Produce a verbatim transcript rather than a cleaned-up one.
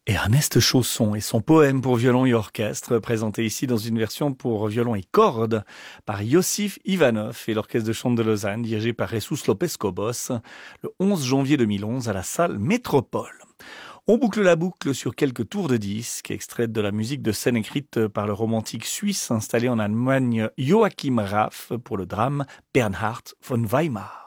Et Ernest Chausson et son poème pour violon et orchestre, présenté ici dans une version pour violon et cordes par Yossif Ivanov et l'Orchestre de chambre de Lausanne, dirigé par Jesus Lopez Cobos, le onze janvier deux mille onze à la salle Métropole. On boucle la boucle sur quelques tours de disques, extraites de la musique de scène écrite par le romantique suisse installé en Allemagne Joachim Raff pour le drame Bernhard von Weimar.